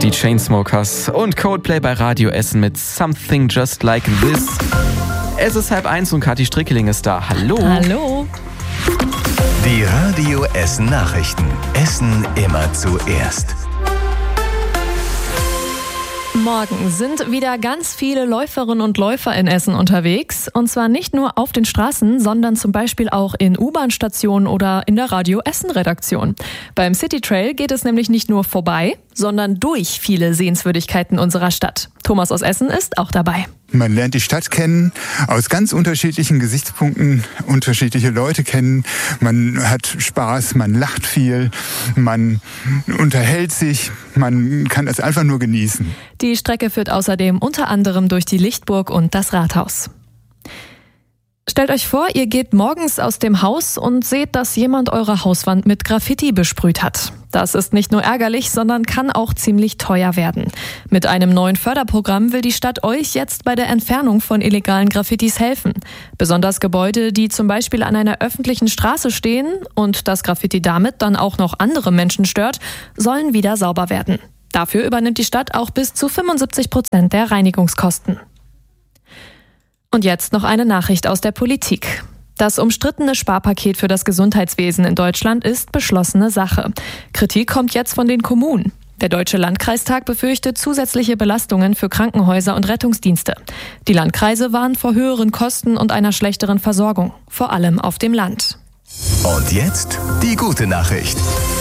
Die Chainsmokers und Coldplay bei Radio Essen mit Something Just Like This. Es ist 12:30 und Kathi Strickeling ist da. Hallo. Hallo. Die Radio Essen Nachrichten. Essen immer zuerst. Morgen sind wieder ganz viele Läuferinnen und Läufer in Essen unterwegs. Und zwar nicht nur auf den Straßen, sondern zum Beispiel auch in U-Bahn-Stationen oder in der Radio Essen-Redaktion. Beim City Trail geht es nämlich nicht nur vorbei, sondern durch viele Sehenswürdigkeiten unserer Stadt. Thomas aus Essen ist auch dabei. Man lernt die Stadt kennen, aus ganz unterschiedlichen Gesichtspunkten, unterschiedliche Leute kennen. Man hat Spaß, man lacht viel, man unterhält sich, man kann es einfach nur genießen. Die Strecke führt außerdem unter anderem durch die Lichtburg und das Rathaus. Stellt euch vor, ihr geht morgens aus dem Haus und seht, dass jemand eure Hauswand mit Graffiti besprüht hat. Das ist nicht nur ärgerlich, sondern kann auch ziemlich teuer werden. Mit einem neuen Förderprogramm will die Stadt euch jetzt bei der Entfernung von illegalen Graffitis helfen. Besonders Gebäude, die zum Beispiel an einer öffentlichen Straße stehen und das Graffiti damit dann auch noch andere Menschen stört, sollen wieder sauber werden. Dafür übernimmt die Stadt auch bis zu 75% der Reinigungskosten. Und jetzt noch eine Nachricht aus der Politik. Das umstrittene Sparpaket für das Gesundheitswesen in Deutschland ist beschlossene Sache. Kritik kommt jetzt von den Kommunen. Der Deutsche Landkreistag befürchtet zusätzliche Belastungen für Krankenhäuser und Rettungsdienste. Die Landkreise warnen vor höheren Kosten und einer schlechteren Versorgung, vor allem auf dem Land. Und jetzt die gute Nachricht.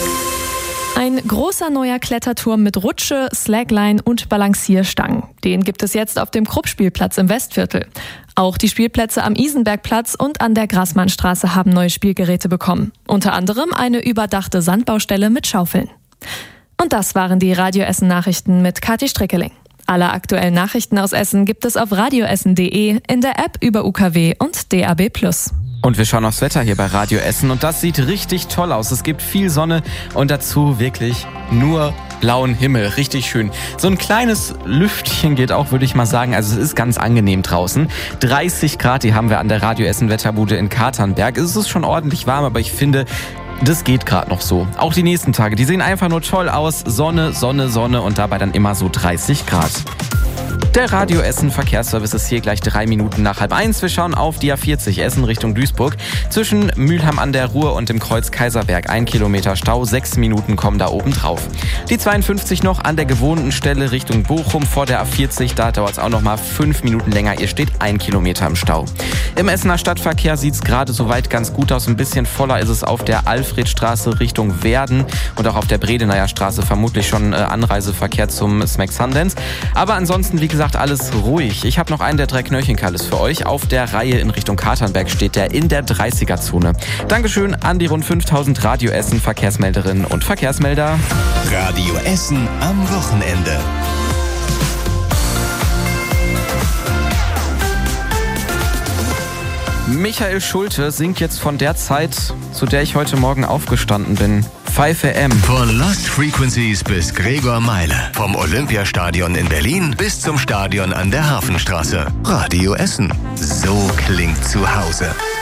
Ein großer neuer Kletterturm mit Rutsche, Slackline und Balancierstangen. Den gibt es jetzt auf dem Krupp-Spielplatz im Westviertel. Auch die Spielplätze am Isenbergplatz und an der Grassmannstraße haben neue Spielgeräte bekommen. Unter anderem eine überdachte Sandbaustelle mit Schaufeln. Und das waren die Radio Essen Nachrichten mit Kathi Strickeling. Alle aktuellen Nachrichten aus Essen gibt es auf radioessen.de, in der App über UKW und DAB+. Und wir schauen aufs Wetter hier bei Radio Essen und das sieht richtig toll aus. Es gibt viel Sonne und dazu wirklich nur blauen Himmel. Richtig schön. So ein kleines Lüftchen geht auch, würde ich mal sagen. Also es ist ganz angenehm draußen. 30 Grad, die haben wir an der Radio Essen Wetterbude in Katernberg. Es ist schon ordentlich warm, aber ich finde, das geht gerade noch so. Auch die nächsten Tage, die sehen einfach nur toll aus. Sonne, Sonne, Sonne und dabei dann immer so 30 Grad. Der Radio Essen Verkehrsservice ist hier gleich 3 Minuten nach 12:30. Wir schauen auf die A40 Essen Richtung Duisburg. Zwischen Mülheim an der Ruhr und dem Kreuz Kaiserberg 1 Kilometer Stau. 6 Minuten kommen da oben drauf. Die 52 noch an der gewohnten Stelle Richtung Bochum vor der A40. Da dauert es auch noch mal 5 Minuten länger. Ihr steht 1 Kilometer im Stau. Im Essener Stadtverkehr sieht es gerade soweit ganz gut aus. Ein bisschen voller ist es auf der Alfredstraße Richtung Werden und auch auf der Bredeneyer Straße vermutlich schon Anreiseverkehr zum Smack Sundance. Aber ansonsten, wie gesagt, alles ruhig. Ich habe noch einen der 3 Knöllchenkalles für euch. Auf der Reihe in Richtung Katernberg steht der in der 30er-Zone. Dankeschön an die rund 5000 Radio Essen Verkehrsmelderinnen und Verkehrsmelder. Radio Essen am Wochenende. Michael Schulte singt jetzt von der Zeit, zu der ich heute Morgen aufgestanden bin. 5 AM. Von Lost Frequencies bis Gregor Meile. Vom Olympiastadion in Berlin bis zum Stadion an der Hafenstraße. Radio Essen. So klingt zu Hause.